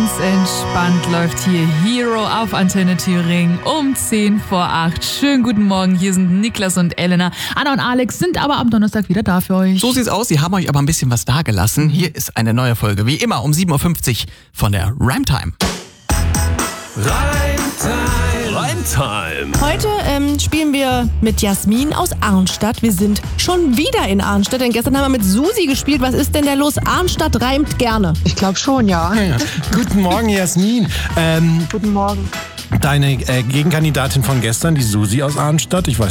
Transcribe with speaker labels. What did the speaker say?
Speaker 1: Ganz entspannt läuft hier Hero auf Antenne Thüringen um 7:50. Schönen guten Morgen, hier sind Niklas und Elena. Anna und Alex sind aber am Donnerstag wieder da für euch.
Speaker 2: So sieht's aus, sie haben euch aber ein bisschen was dagelassen. Hier ist eine neue Folge, wie immer um 7:50 Uhr von der Rhymetime.
Speaker 3: Rhymetime.
Speaker 4: Heute spielen wir mit Jasmin aus Arnstadt. Wir sind schon wieder in Arnstadt, denn gestern haben wir mit Susi gespielt. Was ist denn da los? Arnstadt reimt gerne.
Speaker 5: Ich glaube schon, ja.
Speaker 6: Guten Morgen, Jasmin.
Speaker 5: Guten Morgen.
Speaker 6: Deine Gegenkandidatin von gestern, die Susi aus Arnstadt, ich weiß